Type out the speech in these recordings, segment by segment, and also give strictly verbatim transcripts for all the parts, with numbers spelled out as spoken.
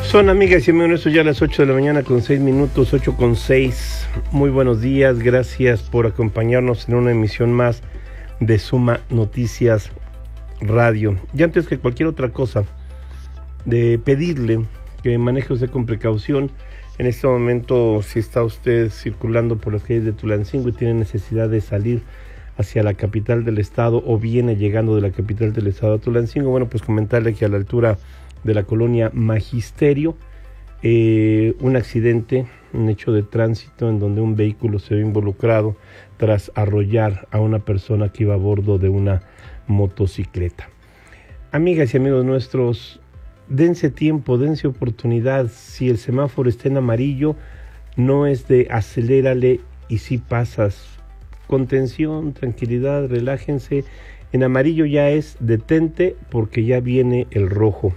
Son, amigas y amigos, ya a las ocho de la mañana con seis minutos, ocho con seis. Muy buenos días, gracias por acompañarnos en una emisión más de Suma Noticias Radio. Y antes que cualquier otra cosa, de pedirle que maneje usted con precaución. En este momento, si está usted circulando por las calles de Tulancingo y tiene necesidad de salir hacia la capital del estado o viene llegando de la capital del estado a Tulancingo, bueno, pues comentarle que a la altura de la colonia Magisterio, eh, un accidente, un hecho de tránsito en donde un vehículo se ve involucrado tras arrollar a una persona que iba a bordo de una motocicleta. Amigas y amigos nuestros, dense tiempo, dense oportunidad. Si el semáforo está en amarillo, no es de acelérale y si pasas. Contención, tranquilidad, relájense. En amarillo ya es detente porque ya viene el rojo.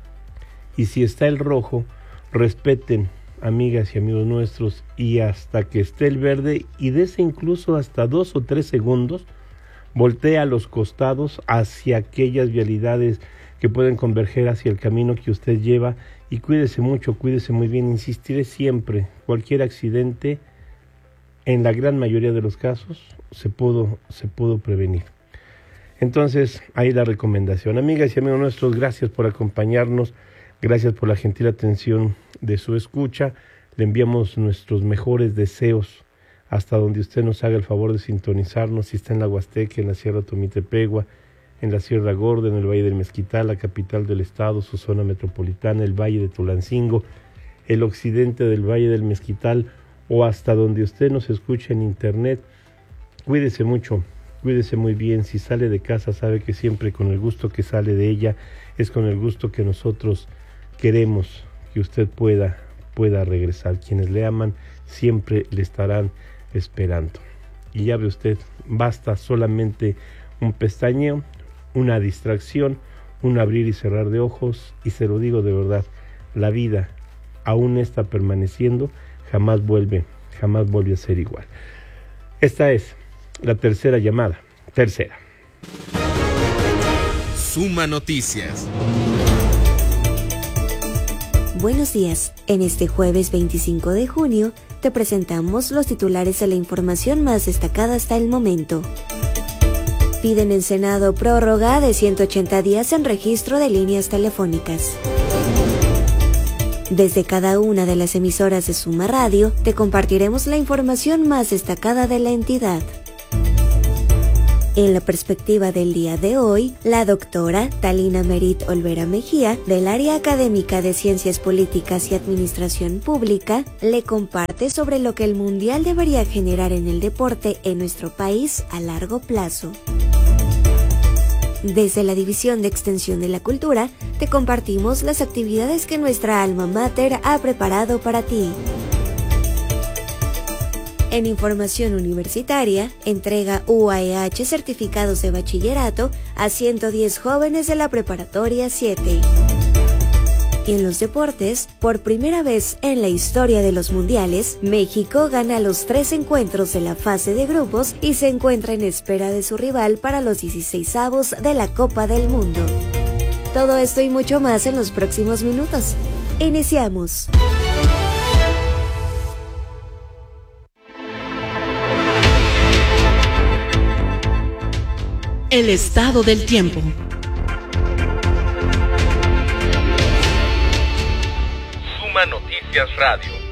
Y si está el rojo, respeten, amigas y amigos nuestros, y hasta que esté el verde, y dese incluso hasta dos o tres segundos, voltea a los costados hacia aquellas vialidades que pueden converger hacia el camino que usted lleva, y cuídese mucho, cuídese muy bien. Insistiré siempre, cualquier accidente, en la gran mayoría de los casos, se pudo, se pudo prevenir. Entonces, ahí la recomendación. Amigas y amigos nuestros, gracias por acompañarnos, gracias por la gentil atención de su escucha. Le enviamos nuestros mejores deseos hasta donde usted nos haga el favor de sintonizarnos, si está en la Huasteca, en la Sierra Tomitepegua, en la Sierra Gorda, en el Valle del Mezquital, la capital del estado, su zona metropolitana, el Valle de Tulancingo, el occidente del Valle del Mezquital, o hasta donde usted nos escuche en internet. Cuídese mucho, cuídese muy bien. Si sale de casa, sabe que siempre con el gusto que sale de ella es con el gusto que nosotros queremos que usted pueda, pueda regresar. Quienes le aman siempre le estarán esperando. Y ya ve usted, basta solamente un pestañeo, una distracción, un abrir y cerrar de ojos, y se lo digo de verdad, la vida aún está permaneciendo, jamás vuelve, jamás vuelve a ser igual. Esta es la tercera llamada, tercera. Suma Noticias. Buenos días. En este jueves veinticinco de junio te presentamos los titulares de la información más destacada hasta el momento. Piden en Senado prórroga de ciento ochenta días en registro de líneas telefónicas. Desde cada una de las emisoras de Suma Radio te compartiremos la información más destacada de la entidad. En la perspectiva del día de hoy, la doctora Talina Merit Olvera Mejía, del área académica de Ciencias Políticas y Administración Pública, le comparte sobre lo que el Mundial debería generar en el deporte en nuestro país a largo plazo. Desde la División de Extensión de la Cultura, te compartimos las actividades que nuestra alma mater ha preparado para ti. En información universitaria, entrega U A E H certificados de bachillerato a ciento diez jóvenes de la Preparatoria siete. Y en los deportes, por primera vez en la historia de los mundiales, México gana los tres encuentros de la fase de grupos y se encuentra en espera de su rival para los dieciseisavos de la Copa del Mundo. Todo esto y mucho más en los próximos minutos. Iniciamos. El estado del tiempo. Suma Noticias Radio.